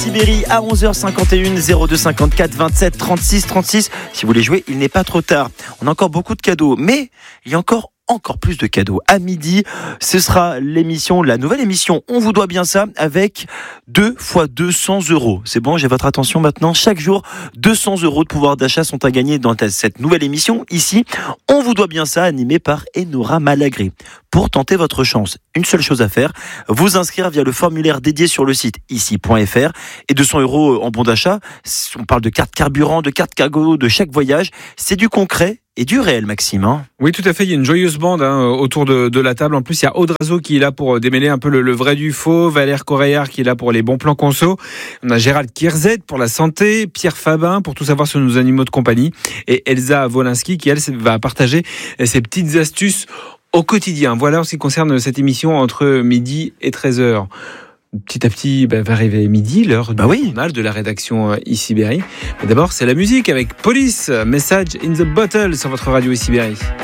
Sibérie à 11h51, 02 54 27 36 36. Si vous voulez jouer, il n'est pas trop tard. On a encore beaucoup de cadeaux, mais il y a encore plus de cadeaux. À midi, ce sera la nouvelle émission On vous doit bien ça, avec 2 fois 200 €. C'est bon, j'ai votre attention maintenant. Chaque jour, 200 € de pouvoir d'achat sont à gagner dans cette nouvelle émission. Ici, On vous doit bien ça, animée par Enora Malagré. Pour tenter votre chance, une seule chose à faire, vous inscrire via le formulaire dédié sur le site ici.fr, et 200 € en bon d'achat. On parle de carte carburant, de carte cargo, de chaque voyage. C'est du concret et du réel, Maxime. Hein. Oui, tout à fait. Il y a une joyeuse bande autour de la table. En plus, il y a Audrazo qui est là pour démêler un peu le vrai du faux. Valère Correillard qui est là pour les bons plans conso. On a Gérald Kierzet pour la santé. Pierre Fabin pour tout savoir sur nos animaux de compagnie. Et Elsa Wolinski qui, elle, va partager ses petites astuces au quotidien. Voilà en ce qui concerne cette émission entre midi et 13h. Petit à petit, va arriver midi, l'heure du journal de la rédaction Ici Berry. Mais d'abord, c'est la musique avec Police, Message in the Bottle sur votre radio Ici Berry.